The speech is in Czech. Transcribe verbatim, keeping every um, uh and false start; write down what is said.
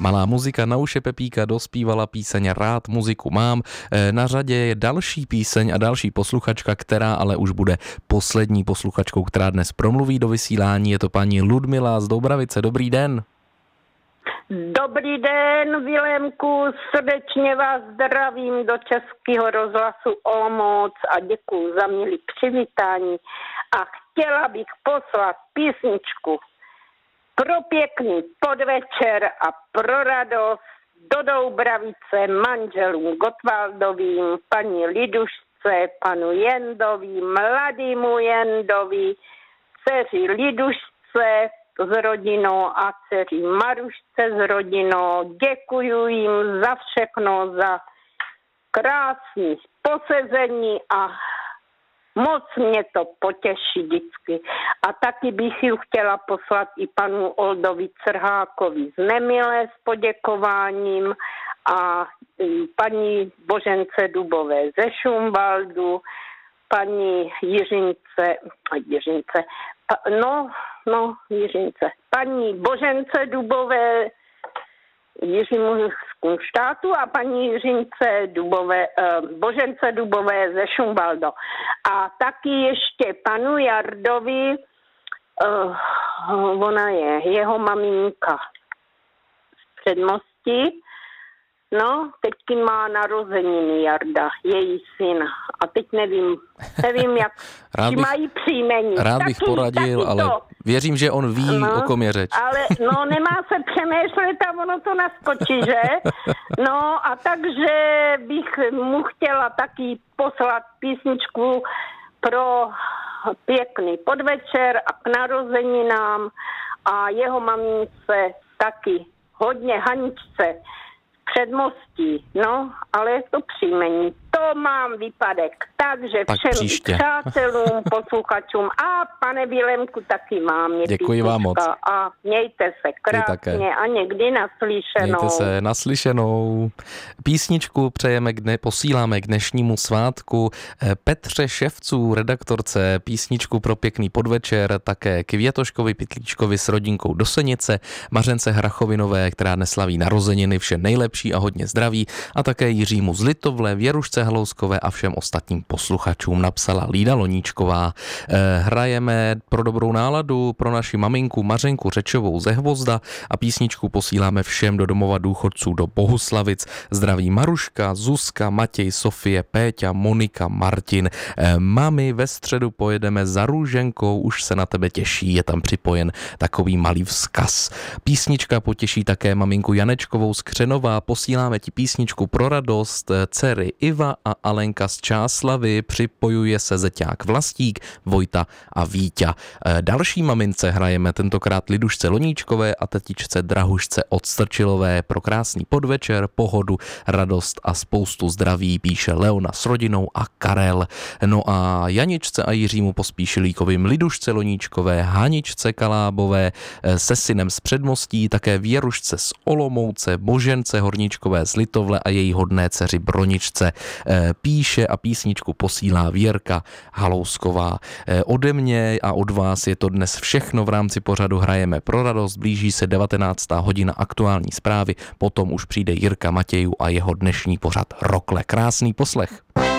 Malá muzika na uše Pepíka dospívala píseň Rád muziku mám. Na řadě je další píseň a další posluchačka, která ale už bude poslední posluchačkou, která dnes promluví do vysílání. Je to paní Ludmila z Doubravice. Dobrý den. Dobrý den, Vilémku, srdečně vás zdravím do Českého rozhlasu Olomouc a děkuji za milý přivítání. A chtěla bych poslat písničku pro pěkný podvečer a pro radost do Doubravice manželům Gottwaldovým, paní Lidušce, panu Jendovi, mladýmu Jendovi, dceři Lidušce s rodinou a dceři Marušce s rodinou. Děkuju jim za všechno, za krásné posezení a moc mě to potěší vždycky. A taky bych ji chtěla poslat i panu Oldovi Crhákovi z Nemile s poděkováním a paní Božence Dubové ze Šumbaldu, paní Jiřince, Jiřince, pa, no, no, Jiřince, paní Božence Dubové Jiřímu z Kunštátu a paní Jiřince Dubové, uh, Božence Dubové ze Šumbaldo. A taky ještě panu Jardovi, uh, ona je jeho maminka z Předmostí. No, teď má narozeniny Jarda, její syn. A teď nevím, nevím, jak či mají příjmení. Rád bych taky, poradil, taky ale to. Věřím, že on ví, no, o kom je řeč. Ale no, nemá se přemýšlet a ono to naskočí, že? No a takže bych mu chtěla taky poslat písničku pro pěkný podvečer a k narozeninám a jeho mamince taky hodně Haničce Předmostí, no, ale je to příjmení. To mám výpadek. Takže tak všem příště. Přátelům, posluchačům a pane Vilémku taky mám. Děkuji vám moc. A mějte se krásně a někdy naslyšenou. Mějte se naslyšenou. Písničku přejeme k dne, posíláme k dnešnímu svátku Petře Ševců, redaktorce, písničku pro pěkný podvečer, také Květoškovi Pytlíčkovi s rodinkou do Senice, Mařence Hrachovinové, která dnes slaví narozeniny, vše nejlepší a hodně zdraví, a také Jiřímu z Litovle, Věrušce Halouskové a všem ostatním posluchačům napsala Lída Loníčková. E, hrajeme pro dobrou náladu pro naši maminku Mařenku Řečovou ze Hvozda a písničku posíláme všem do domova důchodců do Bohuslavic. Zdraví Maruška, Zuzka, Matěj, Sofie, Péťa, Monika, Martin. E, mami, ve středu pojedeme za Růženkou, už se na tebe těší, je tam připojen takový malý vzkaz. Písnička potěší také maminku Janečkovou z Křenova. Posíláme ti písničku pro radost dcery Iva a Alenka z Čáslavy, připojuje se zeťák Vlastík, Vojta a Víťa. Další mamince hrajeme tentokrát Lidušce Loníčkové a tetičce Drahušce od Strčilové pro krásný podvečer, pohodu, radost a spoustu zdraví, píše Leona s rodinou a Karel. No a Janičce a Jiřímu Pospíšilíkovým, Lidušce Loníčkové, Haničce Kalábové se synem z Předmostí, také Věrušce z Olomouce, Božence Horníčkové z Litovle a její hodné dceři Broničce. Píše a písničku posílá Věrka Halousková. Ode mě a od vás je to dnes všechno v rámci pořadu Hrajeme pro radost. Blíží se devatenáctá hodina aktuální zprávy, potom už přijde Jirka Matějů a jeho dnešní pořad Rokle. Krásný poslech.